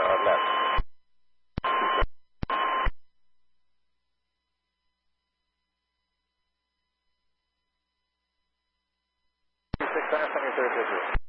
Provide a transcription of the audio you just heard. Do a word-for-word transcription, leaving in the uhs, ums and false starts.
uh, left. six, last on your third visual.